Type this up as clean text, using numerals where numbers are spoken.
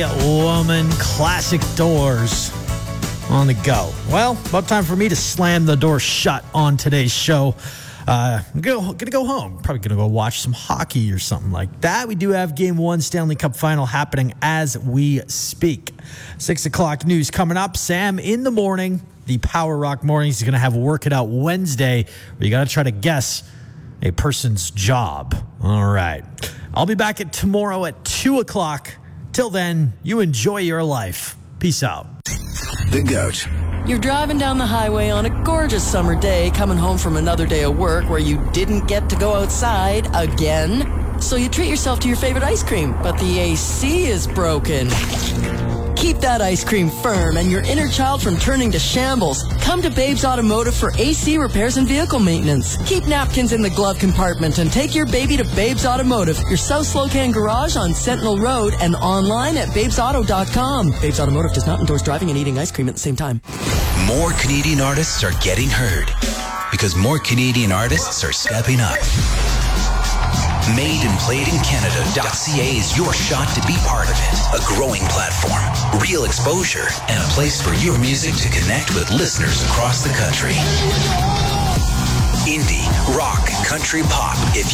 Woman, classic Doors on the go. Well, about time for me to slam the door shut on today's show. I'm gonna go home. Probably gonna go watch some hockey or something like that. We do have Game 1 Stanley Cup Final happening as we speak. 6 o'clock news coming up. Sam in the morning, the Power Rock Mornings. He's gonna have Work It Out Wednesday, where you gotta try to guess a person's job. All right. I'll be back at tomorrow at 2 o'clock. Till then, you enjoy your life. Peace out. The Goat. You're driving down the highway on a gorgeous summer day, coming home from another day of work where you didn't get to go outside again. So you treat yourself to your favorite ice cream, but the AC is broken. Keep that ice cream firm and your inner child from turning to shambles. Come to Babes Automotive for AC repairs and vehicle maintenance. Keep napkins in the glove compartment and take your baby to Babes Automotive, your South Slocan garage on Sentinel Road, and online at babesauto.com. Babes Automotive does not endorse driving and eating ice cream at the same time. More Canadian artists are getting heard because more Canadian artists are stepping up. MadeandPlayedInCanada.ca is your shot to be part of it. A growing platform, real exposure, and a place for your music to connect with listeners across the country. Indie, rock, country, pop. If